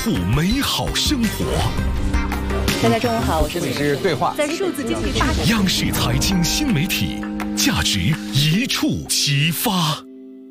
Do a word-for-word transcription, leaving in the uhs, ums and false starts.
护美好生活。 大家中午好，我是这是对话。 在数字经济发展， 央视财经新媒体，价值一触即发。